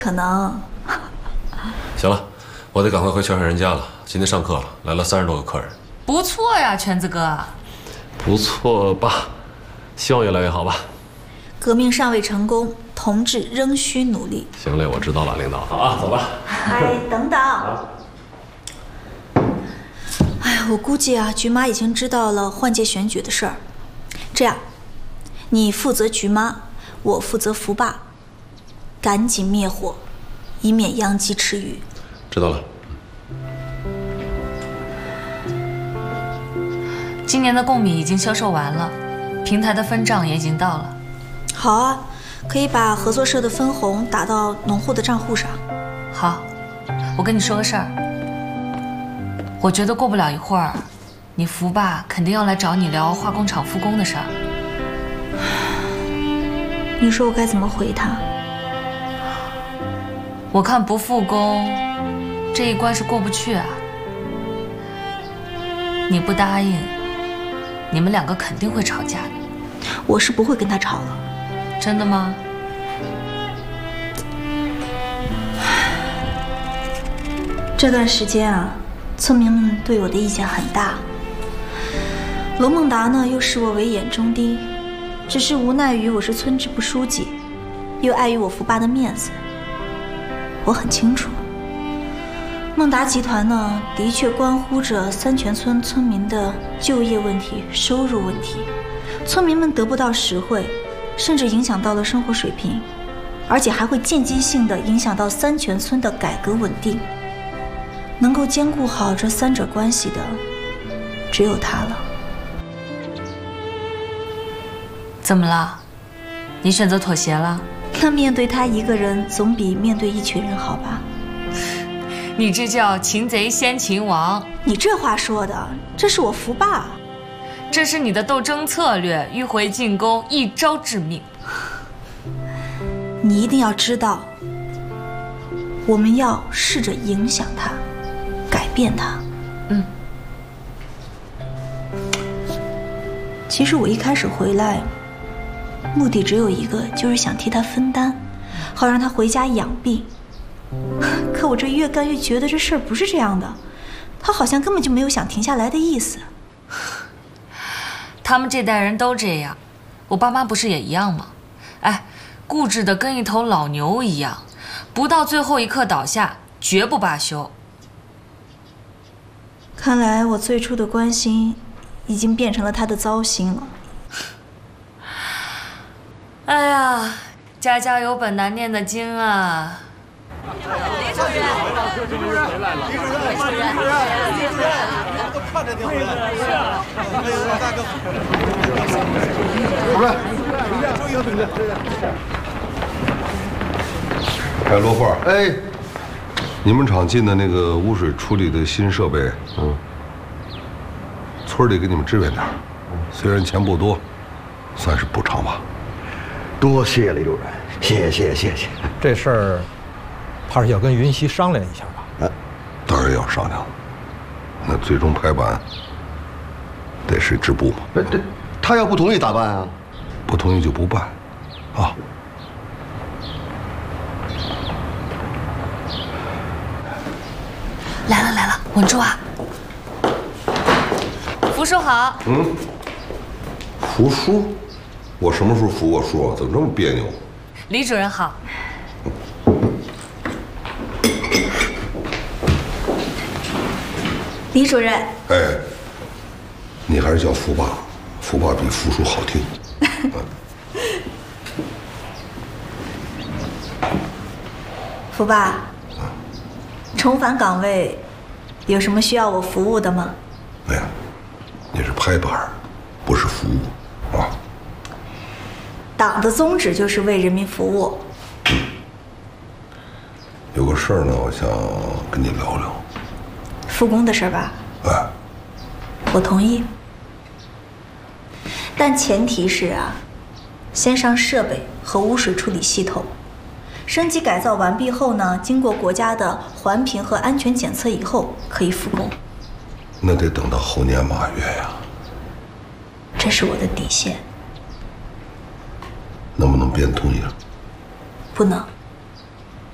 可能。 行了，我得赶快回全海人家了。今天上课了，来了30多个客人。 不错呀，全子哥。 不错吧？希望越来越好吧。 革命尚未成功，同志仍需努力。 行嘞，我知道了，领导。好啊，走吧。 哎，等等。哎呀，我估计啊，菊妈已经知道了换届选举的事儿。这样，你负责菊妈，我负责福爸，赶紧灭火，以免殃及池鱼。 知道了。 今年的贡米已经销售完了，平台的分账也已经到了。 好啊，可以把合作社的分红打到农户的账户上。 好，我跟你说个事儿。我觉得过不了一会儿，你福爸肯定要来找你聊化工厂复工的事儿。 你说我该怎么回他？ 我看不复工，这一关是过不去啊。你不答应，你们两个肯定会吵架的。 我是不会跟他吵了。 真的吗？ 这段时间啊，村民们对我的意见很大。罗孟达呢，又视我为眼中钉，只是无奈于我是村支部书记，又碍于我福爸的面子。我很清楚，孟达集团呢，的确关乎着三泉村村民的就业问题、收入问题，村民们得不到实惠，甚至影响到了生活水平，而且还会间接性的影响到三泉村的改革稳定。能够兼顾好这三者关系的，只有他了。 怎么了？你选择妥协了？ 那面对他一个人，总比面对一群人好吧？ 你这叫擒贼先擒王。 你这话说的，这是我福爸。 这是你的斗争策略，迂回进攻，一招致命。 你一定要知道，我们要试着影响他，改变他。其实我一开始回来，目的只有一个，就是想替他分担，好让他回家养病。可我这越干越觉得这事儿不是这样的，他好像根本就没有想停下来的意思。 他们这代人都这样，我爸妈不是也一样吗？哎，固执的跟一头老牛一样，不到最后一刻倒下，绝不罢休。 看来我最初的关心，已经变成了他的糟心了。 哎呀，家家有本难念的经啊！李主任，李主任，李主任，都看着你回来了。是啊，哎呦，大哥， 主任，注意啊，主任。哎，罗霍，哎，你们厂进的那个污水处理的新设备，村里给你们支援点，虽然钱不多，算是补偿吧。 多谢李主任，谢谢。 这事儿，怕是要跟云溪商量一下吧？ 当然要商量。那最终拍板得是支部嘛。 他要不同意咋办啊？ 不同意就不办，啊。 来了，稳住啊！福叔好。 服输？我什么时候服过输啊？怎么这么别扭？ 李主任好。 李主任。 哎，你还是叫福爸，福爸比福叔好听。 福爸，重返岗位，有什么需要我服务的吗？ 哎呀，你是拍板，不是服务啊。 党的宗旨就是为人民服务。 有个事儿呢，我想跟你聊聊。 复工的事儿吧？ 哎， 我同意，但前提是啊，先上设备和污水处理系统，升级改造完毕后呢，经过国家的环评和安全检测以后，可以复工。 那得等到后年马月呀。 这是我的底线。 能不能变通一个？ 不能。